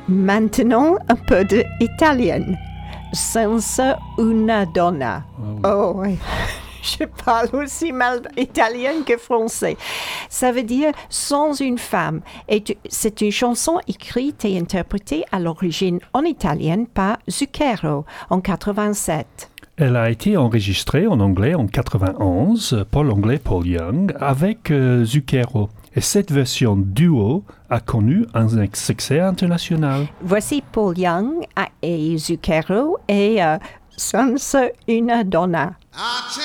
Maintenant, un peu d'italien. Senza una donna. Oh, oui. Je parle aussi mal italien que français. Ça veut dire sans une femme. Et c'est une chanson écrite et interprétée à l'origine en italien par Zucchero en 87. Elle a été enregistrée en anglais en 91 par l'anglais Paul Young avec Zucchero. Et cette version duo a connu un succès international. Voici Paul Young et Zucchero et Senza una donna. I